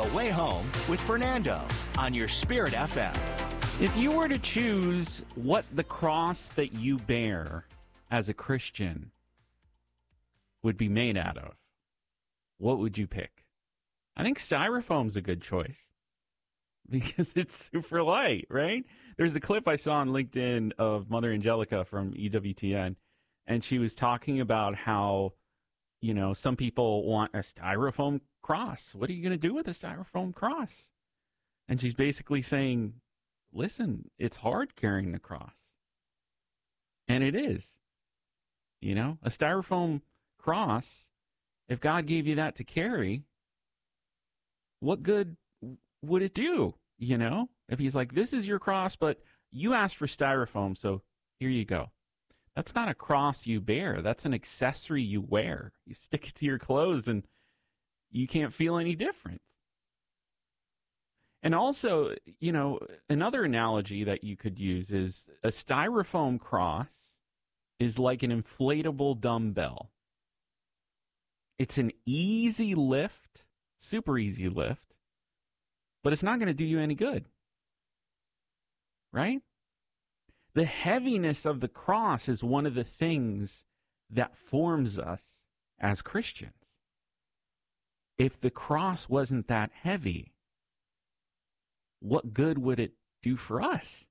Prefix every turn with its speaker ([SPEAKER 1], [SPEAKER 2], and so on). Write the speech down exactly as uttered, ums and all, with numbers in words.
[SPEAKER 1] Way Home with Fernando on your Spirit F M.
[SPEAKER 2] If you were to choose what the cross that you bear as a Christian would be made out of, what would you pick? I think styrofoam's a good choice because it's super light, right? There's a clip I saw on LinkedIn of Mother Angelica from E W T N, and she was talking about how, you know, some people want a styrofoam cross. What are you going to do with a styrofoam cross? And she's basically saying, listen, it's hard carrying the cross. And it is. You know, a styrofoam cross, if God gave you that to carry, what good would it do? You know, if he's like, this is your cross, but you asked for styrofoam, so here you go. That's not a cross you bear. That's an accessory you wear. You stick it to your clothes and you can't feel any difference. And also, you know, another analogy that you could use is a styrofoam cross is like an inflatable dumbbell. It's an easy lift, super easy lift, but it's not going to do you any good. Right? The heaviness of the cross is one of the things that forms us as Christians. If the cross wasn't that heavy, what good would it do for us?